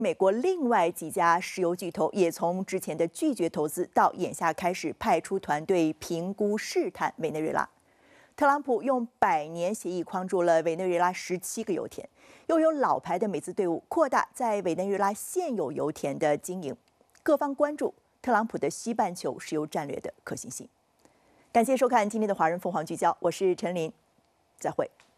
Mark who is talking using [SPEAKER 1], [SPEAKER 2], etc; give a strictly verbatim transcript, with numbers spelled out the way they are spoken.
[SPEAKER 1] 美国另外几家石油巨头也从之前的拒绝投资，到眼下开始派出团队评估试探委内瑞拉。特朗普用百年协议框住了委内瑞拉十七个油田，又有老牌的美资队伍扩大在委内瑞拉现有油田的经营。各方关注特朗普的西半球石油战略的可行性。感谢收看今天的华人凤凰聚焦，我是陈琳，再会。